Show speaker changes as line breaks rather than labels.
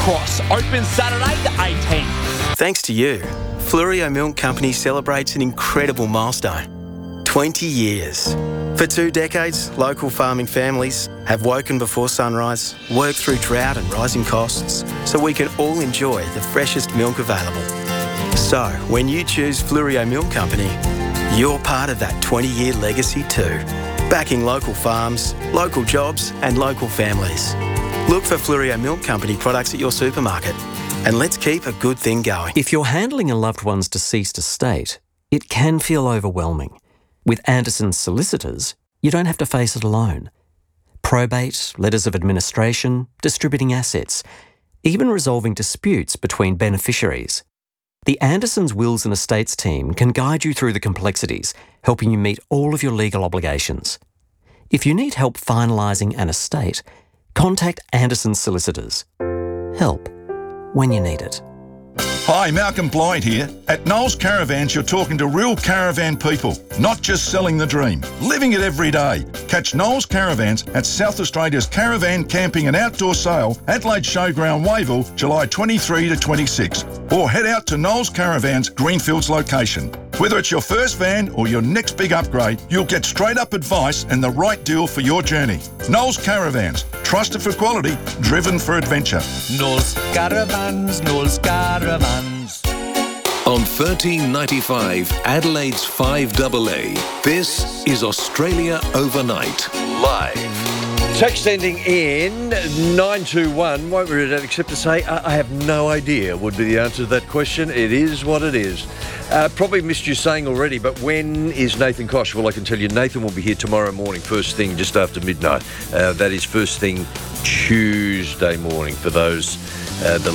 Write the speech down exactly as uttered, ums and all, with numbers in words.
Cross. Open Saturday the eighteenth.
Thanks to you, Flurio Milk Company celebrates an incredible milestone. twenty years. For two decades, local farming families have woken before sunrise, worked through drought and rising costs, so we can all enjoy the freshest milk available. So, when you choose Flurio Milk Company, you're part of that twenty-year legacy too. Backing local farms, local jobs and local families. Look for Flurio Milk Company products at your supermarket. And let's keep a good thing going.
If you're handling a loved one's deceased estate, it can feel overwhelming. With Anderson's solicitors, you don't have to face it alone. Probate, letters of administration, distributing assets, even resolving disputes between beneficiaries. The Andersons Wills and Estates team can guide you through the complexities, helping you meet all of your legal obligations. If you need help finalising an estate, contact Anderson's solicitors. Help when you need it.
Hi, Malcolm Blight here. At Knowles Caravans, you're talking to real caravan people, not just selling the dream, living it every day. Catch Knowles Caravans at South Australia's Caravan Camping and Outdoor Sale, Adelaide Showground, Wavell, July twenty-third to twenty-sixth. Or head out to Knowles Caravans, Greenfields location. Whether it's your first van or your next big upgrade, you'll get straight-up advice and the right deal for your journey. Knowles Caravans, trusted for quality, driven for adventure.
Knowles Caravans, Knowles Caravans.
On thirteen ninety-five, Adelaide's five A A, this is Australia Overnight, live.
Text ending in nine two one, won't read it except to say, I have no idea would be the answer to that question. It is what it is. Uh, probably missed you saying already, but when is Nathan Koch? Well, I can tell you Nathan will be here tomorrow morning, first thing, just after midnight. Uh, that is first thing Tuesday morning for those uh, the